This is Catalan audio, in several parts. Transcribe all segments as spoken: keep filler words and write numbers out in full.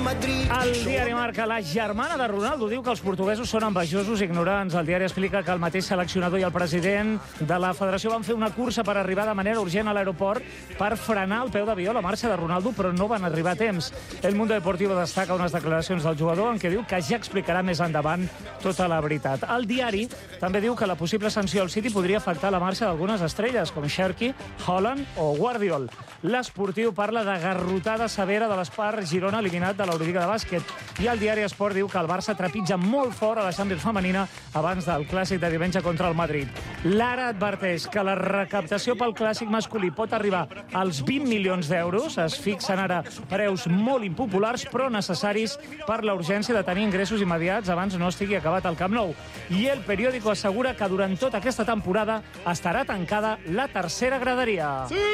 Madrid. El diari Marca, la germana de Ronaldo diu que els portuguesos són envejosos i ignorants. El diari explica que el mateix seleccionador i el president de la federació van fer una cursa per arribar de manera urgent a l'aeroport per frenar el peu d'avió la marxa de Ronaldo, però no van arribar a temps. El Mundo Deportivo destaca unes declaracions del jugador en què diu que ja explicarà més endavant tota la veritat. El diari també diu que la possible sanció al City podria afectar la marxa d'algunes estrelles, com Cherki, Haaland o Guardiol. L'Esportiu parla de garrotada severa de l'Espar Girona eliminat de l'Eurolliga de bàsquet. I el diari Esport diu que el Barça trepitja molt fort a la Champions femenina abans del clàssic de diumenge contra el Madrid. L'Ara adverteix que la recaptació pel clàssic masculí pot arribar als vint milions d'euros. Es fixen ara preus molt impopulars, però necessaris per la urgència de tenir ingressos immediats abans no estigui acabat el Camp Nou. I El Periódico assegura que durant tota aquesta temporada estarà tancada la tercera graderia. Sí!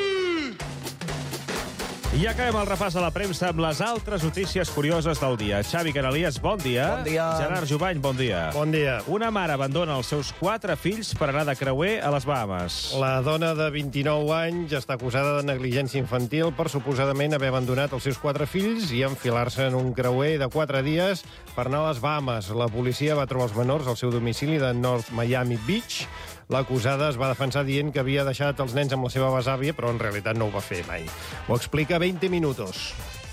I acabem el repàs a la premsa amb les altres notícies curioses del dia. Xavi Canalies, bon dia. Bon dia. Gerard Jubany, bon dia. Bon dia. Una mare abandona els seus quatre fills per anar de creuer a les Bahamas. La dona de vint-i-nou anys està acusada de negligència infantil per suposadament haver abandonat els seus quatre fills i enfilar-se en un creuer de quatre dies per anar a les Bahamas. La policia va trobar els menors al seu domicili de North Miami Beach. L'acusada es va defensar dient que havia deixat els nens amb la seva besàvia, però en realitat no ho va fer mai. Ho explica veinte minutos.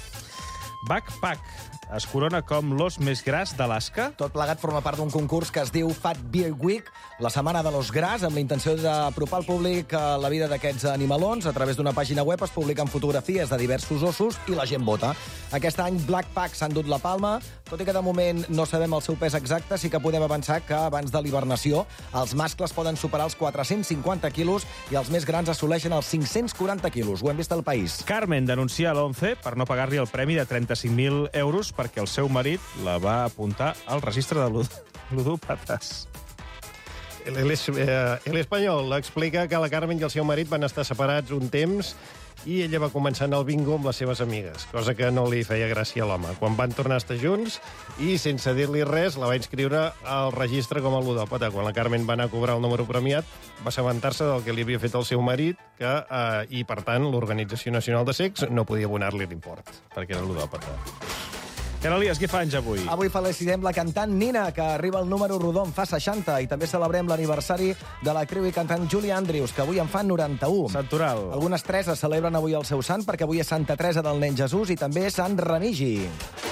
Backpack es corona com l'os més gras d'Alaska. Tot plegat forma part d'un concurs que es diu Fat Bear Week, la setmana de l'os gras, amb la intenció d'apropar al públic a la vida d'aquests animalons. A través d'una pàgina web es publiquen fotografies de diversos ossos i la gent vota. Aquest any Blackpack s'ha endut la palma, tot i que de moment no sabem el seu pes exacte, sí que podem avançar que abans de l'hibernació els mascles poden superar els quatre-cents cinquanta quilos i els més grans assoleixen els cinc-cents quaranta quilos. Ho hem vist al País. Carmen denuncia l'ONCE per no pagar-li el premi de trenta-cinc mil euros perquè el seu marit la va apuntar al registre de ludòpates. El, el, eh, el espanyol explica que la Carmen i el seu marit van estar separats un temps i ella va començar a anar al bingo amb les seves amigues, cosa que no li feia gràcia a l'home. Quan van tornar a estar junts i, sense dir-li res, la va inscriure al registre com a ludòpata. Quan la Carmen va anar a cobrar el número premiat, va assabentar-se del que li havia fet el seu marit que, eh, i, per tant, l'Organització Nacional de Sex no podia abonar-li l'import, perquè era ludòpata. Canalies, què fa anys avui? Avui felicitem la cantant Nina, que arriba al número rodó, en fa seixanta, i també celebrem l'aniversari de l'actriu i cantant Julie Andrews, que avui en fa noranta-u. Santoral. Algunes Tereses celebren avui el seu sant, perquè avui és Santa Teresa del Nen Jesús i també Sant Remigi.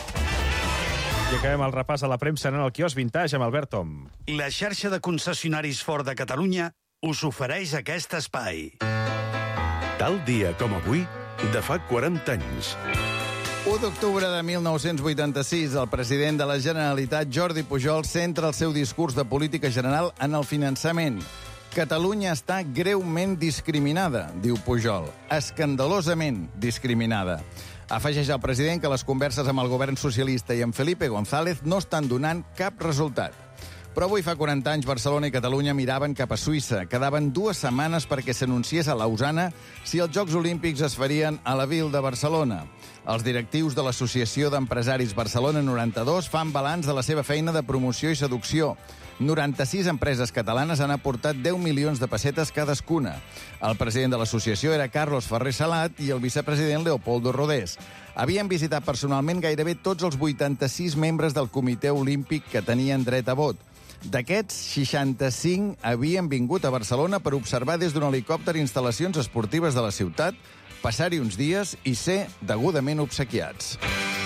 I acabem el repàs a la premsa en el quiosc Vintage amb Albert Tom. La xarxa de concessionaris Ford de Catalunya us ofereix aquest espai. Tal dia com avui, de fa quaranta anys. u d'octubre de mil nou-cents vuitanta-sis, el president de la Generalitat, Jordi Pujol, centra el seu discurs de política general en el finançament. Catalunya està greument discriminada, diu Pujol, escandalosament discriminada. Afegeix el president que les converses amb el govern socialista i amb Felipe González no estan donant cap resultat. Però avui fa quaranta anys Barcelona i Catalunya miraven cap a Suïssa. Quedaven dues setmanes perquè s'anunciés a Lausana si els Jocs Olímpics es farien a la Vil de Barcelona. Els directius de l'Associació d'Empresaris Barcelona noranta-dos fan balanç de la seva feina de promoció i seducció. noranta-sis empreses catalanes han aportat deu milions de pessetes cadascuna. El president de l'associació era Carlos Ferrer Salat i el vicepresident Leopoldo Rodés. Havien visitat personalment gairebé tots els vuitanta-sis membres del Comitè Olímpic que tenien dret a vot. D'aquests, seixanta-cinc havien vingut a Barcelona per observar des d'un helicòpter instal·lacions esportives de la ciutat, passar-hi uns dies i ser degudament obsequiats.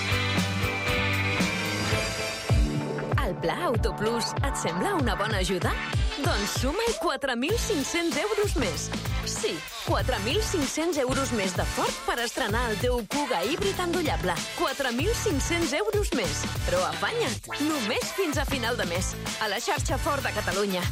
El Pla Autoplus et sembla una bona ajuda? Doncs suma-hi quatre mil cinc-cents euros més. Sí, quatre mil cinc-cents euros més de Ford per estrenar el teu Kuga híbrid endollable. quatre mil cinc-cents euros més. Però afanya't, només fins a final de mes. A la xarxa Ford de Catalunya.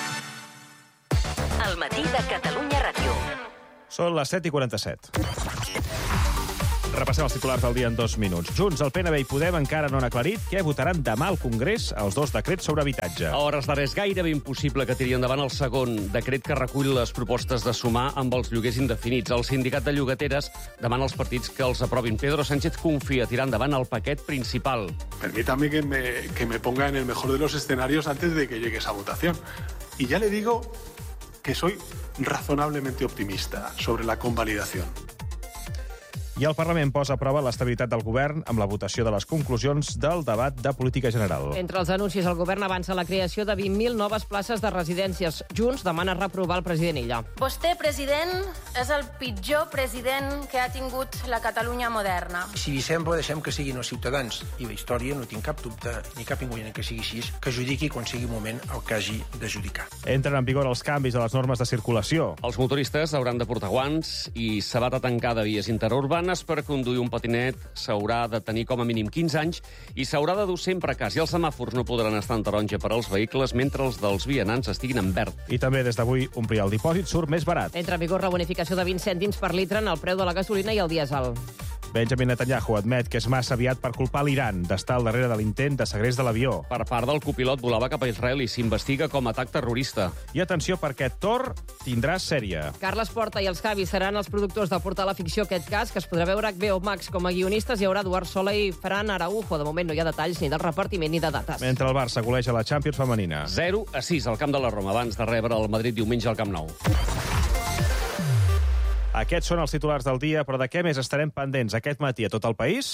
El matí de Catalunya Ràdio. Són les set i quaranta-set. Repassem els titulars del dia en dos minuts. Junts, el P N B i Podem encara no han aclarit què votaran demà al Congrés els dos decrets sobre habitatge. A hores d'ara és gairebé impossible que tiri endavant el segon decret que recull les propostes de sumar amb els lloguers indefinits. El sindicat de llogateres demana als partits que els aprovin. Pedro Sánchez confia tirar endavant el paquet principal. Permítame que me, que me ponga en el mejor de los escenarios antes de que llegue esa votación. Y ya le digo que soy razonablemente optimista sobre la convalidación. I el Parlament posa a prova l'estabilitat del govern amb la votació de les conclusions del debat de política general. Entre els anuncis, el govern avança la creació de vint mil noves places de residències. Junts demana reprovar el president Illa. Vostè, president, és el pitjor president que ha tingut la Catalunya moderna. Si li sembla, deixem que siguin els ciutadans. I la història, no tinc cap dubte, ni cap inconvenient que sigui així, que judiqui quan sigui un moment el que hagi de judicar. Entren en vigor els canvis a les normes de circulació. Els motoristes hauran de portar guants i sabata tancada a vies interurbanes. Per conduir un patinet s'haurà de tenir com a mínim quinze anys i s'haurà de dur sempre a casa. I els semàfors no podran estar en taronja per als vehicles mentre els dels vianants estiguin en verd. I també des d'avui omplir el dipòsit surt més barat. Entra en vigor la bonificació de vint cèntims per litre en el preu de la gasolina i el dièsel. Benjamin Netanyahu admet que és massa aviat per culpar l'Iran d'estar al darrere de l'intent de segrest de l'avió. Per part del copilot volava cap a Israel i s'investiga com a atac terrorista. I atenció perquè Thor tindrà sèrie. Carles Porta i els Javi seran els productors de portar a la ficció aquest cas, que es podrà veure a H B O Max. Com a guionistes hi haurà Eduard Sola i Fran Araujo. De moment no hi ha detalls ni del repartiment ni de dates. Mentre el Barça goleix a la Champions femenina. zero a sis al camp de la Roma, abans de rebre el Madrid diumenge al Camp Nou. Aquests són els titulars del dia, però de què més estarem pendents aquest matí a tot el país?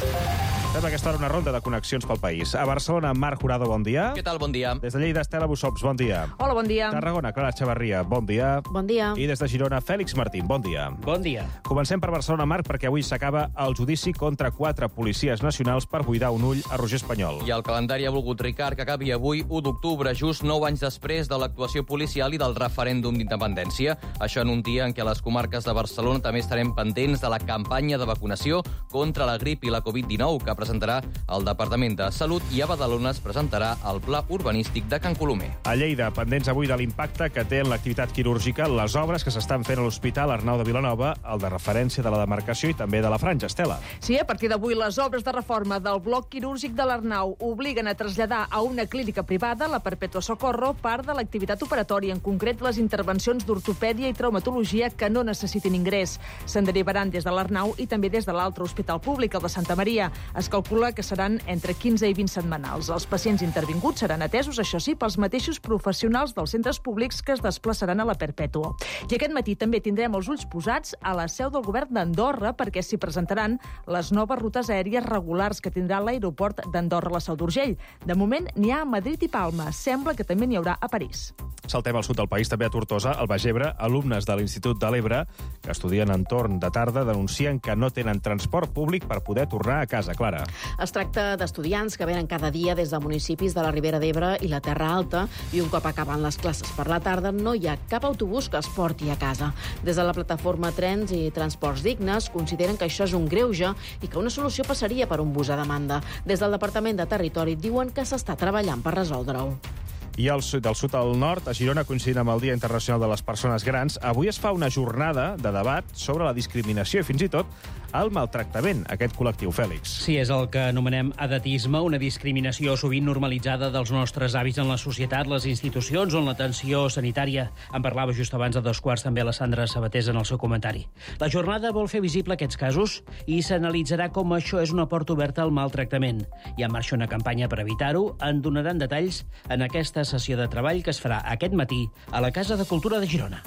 Fem aquesta hora una ronda de connexions pel país. A Barcelona, Marc Jurado, bon dia. Què tal, bon dia. Des de Lleida, Estela Bussops, bon dia. Hola, bon dia. Tarragona, Clara Xavarria, bon dia. Bon dia. I des de Girona, Fèlix Martín, bon dia. Bon dia. Comencem per Barcelona, Marc, perquè avui s'acaba el judici contra quatre policies nacionals per buidar un ull a Roger Espanyol. I el calendari ha volgut, Ricard, que acabi avui, u d'octubre, just nou anys després de l'actuació policial i del referèndum d'independència. Això en un dia en què a les comarques de Barcelona també estarem pendents de la campanya de vacunació contra la grip i la covid dinou que presentarà el Departament de Salut, i a Badalona es presentarà el Pla Urbanístic de Can Colomer. A Lleida, pendents avui de l'impacte que té en l'activitat quirúrgica les obres que s'estan fent a l'Hospital Arnau de Vilanova, el de referència de la demarcació i també de la Franja. Estela. Sí, a partir d'avui les obres de reforma del bloc quirúrgic de l'Arnau obliguen a traslladar a una clínica privada, la Perpetua Socorro, part de l'activitat operatòria, en concret les intervencions d'ortopèdia i traumatologia que no necessitin ingrés. Se'n derivaran des de l'Arnau i també des de l'altre hospital públic, el de Santa Maria. Es calcula que seran entre quinze i vint setmanals. Els pacients intervinguts seran atesos, això sí, pels mateixos professionals dels centres públics que es desplaçaran a la Perpètua. I aquest matí també tindrem els ulls posats a la seu del govern d'Andorra perquè s'hi presentaran les noves rutes aèries regulars que tindrà l'aeroport d'Andorra a la Seu d'Urgell. De moment n'hi ha a Madrid i Palma. Sembla que també n'hi haurà a París. Saltem al sud del país, també a Tortosa, al Baix Ebre, alumnes de l'Institut de l'Ebre que estudien entorn de tarda denuncien que no tenen transport públic per poder tornar a casa. Clara. Es tracta d'estudiants que venen cada dia des de municipis de la Ribera d'Ebre i la Terra Alta i un cop acaben les classes per la tarda no hi ha cap autobús que es porti a casa. Des de la plataforma Trens i Transports Dignes consideren que això és un greuge i que una solució passaria per un bus a demanda. Des del Departament de Territori diuen que s'està treballant per resoldre-ho. I al sud, del sud al nord, a Girona, coincidint amb el Dia Internacional de les Persones Grans, avui es fa una jornada de debat sobre la discriminació i fins i tot el maltractament, aquest col·lectiu, Fèlix. Sí, és el que anomenem edatisme, una discriminació sovint normalitzada dels nostres hàbits en la societat, les institucions o en l'atenció sanitària. En parlava just abans de dos quarts també la Sandra Sabatés en el seu comentari. La jornada vol fer visible aquests casos i s'analitzarà com això és una porta oberta al maltractament. Hi ha en marxa una campanya per evitar-ho. En donaran detalls en aquesta sessió de treball que es farà aquest matí a la Casa de Cultura de Girona.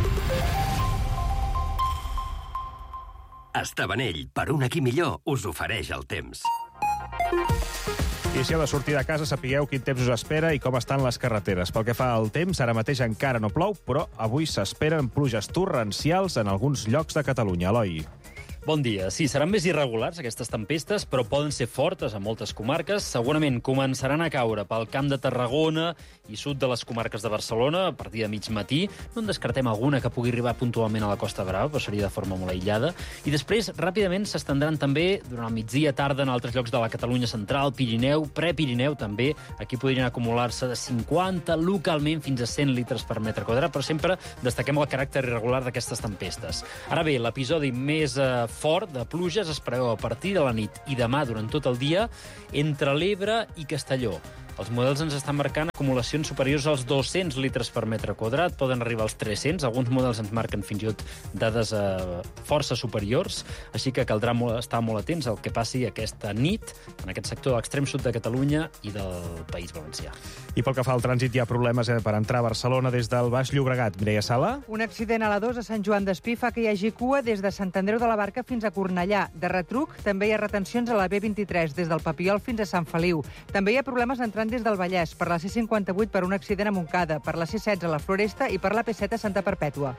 Estabanell, per un aquí millor, us ofereix el temps. I si heu de sortir de casa, sapigueu quin temps us espera i com estan les carreteres. Pel que fa al temps, ara mateix encara no plou, però avui s'esperen pluges torrencials en alguns llocs de Catalunya. Eloi. Bon dia. Sí, seran més irregulars aquestes tempestes, però poden ser fortes a moltes comarques. Segurament començaran a caure pel Camp de Tarragona i sud de les comarques de Barcelona a partir de mig matí. No en descartem alguna que pugui arribar puntualment a la Costa Brava, però seria de forma molt aïllada. I després, ràpidament, s'estendran també durant el migdia, tarda, en altres llocs de la Catalunya central, Pirineu, Prepirineu també. Aquí podrien acumular-se de cinquanta, localment fins a cent litres per metre quadrat, però sempre destaquem el caràcter irregular d'aquestes tempestes. Ara bé, l'episodi més eh, fort de pluges es preveu a partir de la nit i demà durant tot el dia entre l'Ebre i Castelló. Els models ens estan marcant acumulacions superiors als dos-cents litres per metre quadrat, poden arribar als tres-cents, alguns models ens marquen fins i tot dades eh, força superiors, així que caldrà molt, estar molt atents al que passi aquesta nit en aquest sector de l'extrem sud de Catalunya i del País Valencià. I pel que fa al trànsit, hi ha problemes eh, per entrar a Barcelona des del Baix Llobregat. Mireia Sala? Un accident a la dos a Sant Joan d'Espí fa que hi hagi cua des de Sant Andreu de la Barca fins a Cornellà. De retruc, també hi ha retencions a la B vint-i-tres, des del Papiol fins a Sant Feliu. També hi ha problemes entrant des del Vallès, per la C cinquanta-vuit per un accident a Montcada, per la C setze a la Floresta i per la P set a Santa Perpètua.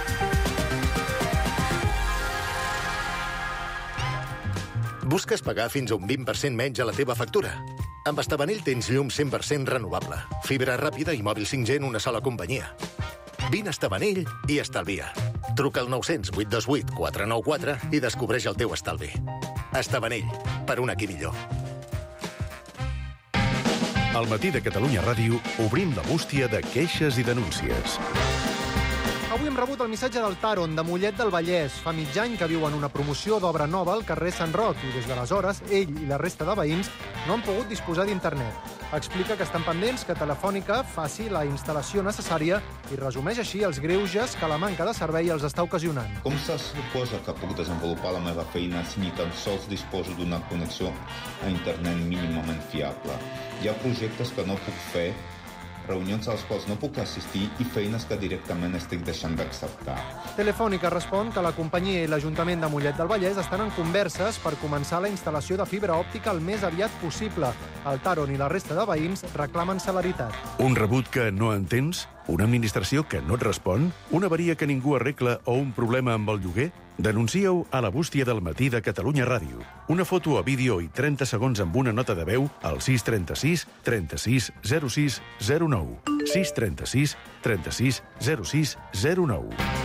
Busques pagar fins a un vint per cent menys a la teva factura? Amb Estabanell tens llum cent per cent renovable, fibra ràpida i mòbil cinc G en una sola companyia. Vine a Estabanell i estalvia. Truca al nou cents, vuit dos vuit, quatre nou quatre i descobreix el teu estalvi. Estabanell, per un aquí millor. Al matí de Catalunya Ràdio obrim la bústia de queixes i denúncies. Avui hem rebut el missatge del Taron, de Mollet del Vallès. Fa mig any que viu en una promoció d'obra nova al carrer Sant Roc i des d'aleshores ell i la resta de veïns no han pogut disposar d'internet. Explica que estan pendents que Telefònica faci la instal·lació necessària i resumeix així els greuges que la manca de servei els està ocasionant. Com se suposa que puc desenvolupar la meva feina si ni tan sols disposo d'una connexió a internet mínimament fiable? Hi ha projectes que no puc fer, reunions a les quals no puc assistir i feines que directament estic deixant d'acceptar. Telefònica respon que la companyia i l'Ajuntament de Mollet del Vallès estan en converses per començar la instal·lació de fibra òptica el més aviat possible. El Taron i la resta de veïns reclamen celeritat. Un rebut que no entens? Una administració que no et respon? Una avaria que ningú arregla o un problema amb el lloguer? Denuncia-ho a la bústia del matí de Catalunya Ràdio. Una foto a vídeo i trenta segons amb una nota de veu al sis trenta-sis trenta-sis zero sis zero nou. sis trenta-sis trenta-sis zero sis zero nou.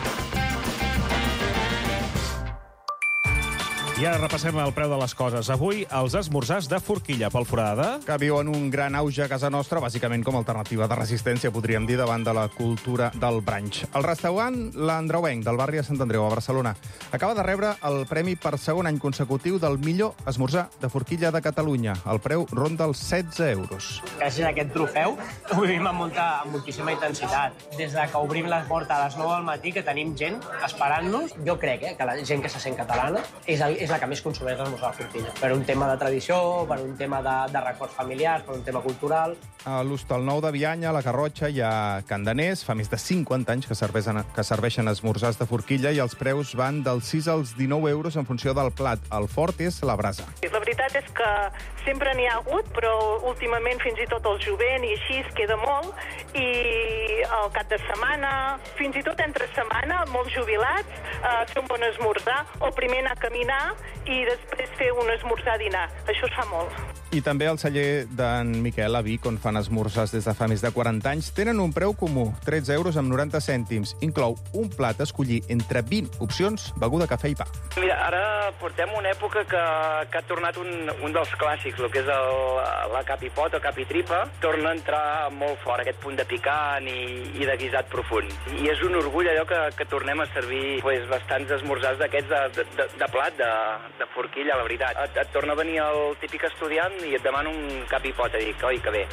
I ara repassem el preu de les coses. Avui, els esmorzars de forquilla pel Foradada. Que viuen un gran auge a casa nostra, bàsicament com a alternativa de resistència, podríem dir, davant de la cultura del brunch. El restaurant L'Andreuenc, del barri de Sant Andreu, a Barcelona, acaba de rebre el premi per segon any consecutiu del millor esmorzar de forquilla de Catalunya. El preu ronda els setze euros. Gràcies a aquest trofeu ho vivim amb, molta, amb moltíssima intensitat. Des de que obrim la porta a les nou del matí, que tenim gent esperant-nos, jo crec eh, que la gent que se sent catalana és el és la que més consumeix l'esmorzar de forquilla. Per un tema de tradició, per un tema de, de records familiars, per un tema cultural. A l'Hostal Nou de Bianya, a la Garrotxa, hi ha Candaners. Fa més de cinquanta anys que serveixen, que serveixen esmorzars de forquilla i els preus van dels sis als dinou euros en funció del plat. El fort és la brasa. La veritat és que sempre n'hi ha hagut, però últimament fins i tot el jovent i així es queda molt. I al cap de setmana, fins i tot entre setmana, molts jubilats, eh, fer un bon esmorzar, o primer anar a caminar i després fer un esmorzar-dinar. Això es fa molt. I també el celler d'en Miquel a Vic, on fan esmorzars des de fa més de quaranta anys, tenen un preu comú, tretze euros amb noranta cèntims. Inclou un plat a escollir entre vint opcions, beguda, cafè i pa. Mira, ara portem una època que, que ha tornat un, un dels clàssics, el que és el, la capipot o capitripa, torna a entrar molt fort, aquest punt de picant i, i de guisat profund. I és un orgull allò que, que tornem a servir pues, bastants esmorzars d'aquests de, de, de plat, de, de forquilla, la veritat. Et, et torna a venir el típic estudiant i et demano un capipot, a dir, oi, que bé.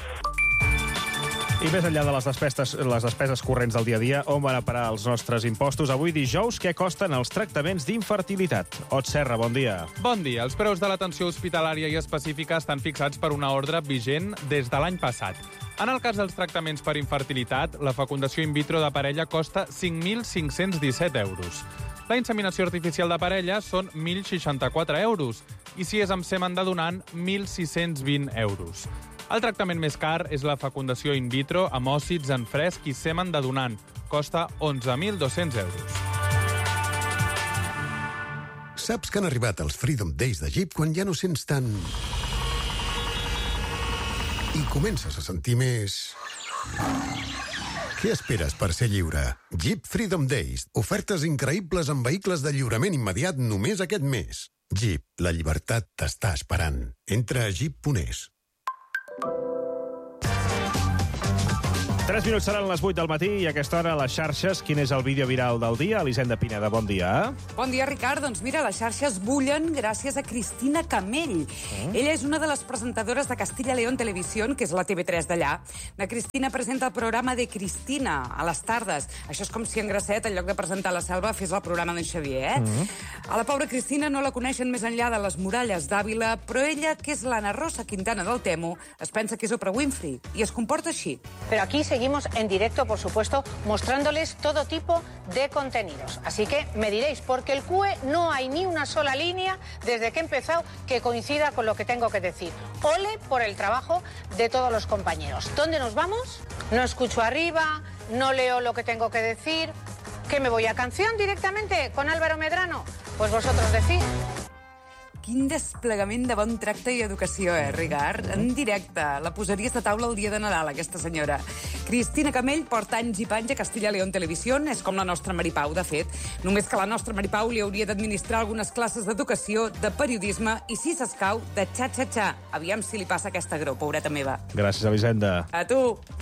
I més enllà de les despeses, les despeses corrents del dia a dia, on van a parar els nostres impostos? Avui dijous, què costen els tractaments d'infertilitat? Ot Serra, bon dia. Bon dia. Els preus de l'atenció hospitalària i específica estan fixats per una ordre vigent des de l'any passat. En el cas dels tractaments per infertilitat, la fecundació in vitro de parella costa cinc mil cinc-cents disset euros. La inseminació artificial de parella són mil seixanta-quatre euros i si és amb semen de donant, mil sis-cents vint euros. El tractament més car és la fecundació in vitro amb òcits en fresc i semen de donant. Costa onze mil dos-cents euros. Saps que han arribat els Freedom Days de Jeep quan ja no sents tant... i comences a sentir més... Què esperes per ser lliure? Jeep Freedom Days. Ofertes increïbles amb vehicles de lliurament immediat només aquest mes. Jeep, la llibertat t'està esperant. Entra a jeep punt es. Tres minuts seran les vuit del matí i a aquesta hora a les xarxes. Quin és el vídeo viral del dia? Elisenda Pineda, bon dia. Bon dia, Ricard. Doncs mira, les xarxes bullen gràcies a Cristina Camell. Mm. Ella és una de les presentadores de Castilla León Televisión, que és la T V tres d'allà. La Cristina presenta el programa de Cristina a les tardes. Això és com si en Grasset, en lloc de presentar la Selva, fes el programa d'en Xavier, eh? Mm. A la pobra Cristina no la coneixen més enllà de les muralles d'Àvila, però ella, que és l'Anna Rosa Quintana del Temo, es pensa que és Oprah Winfrey i es comporta així. Pero aquí seguimos en directo, por supuesto, mostrándoles todo tipo de contenidos. Así que me diréis, porque el C U E no hay ni una sola línea desde que he empezado que coincida con lo que tengo que decir. Ole por el trabajo de todos los compañeros. ¿Dónde nos vamos? No escucho arriba, no leo lo que tengo que decir. ¿Qué me voy a canción directamente con Álvaro Medrano? Pues vosotros decís. Quin desplegament de bon tracte i educació, eh, Ricard? En directe. La posaries de taula el dia de Nadal, aquesta senyora. Cristina Camell porta anys i panys a Castilla León Televisión. És com la nostra Maripau, de fet. Només que la nostra Maripau li hauria d'administrar algunes classes d'educació, de periodisme i, si s'escau, de xa-xa-xa. Aviam si li passa aquesta greu, pobreta meva. Gràcies, Elisenda. A tu.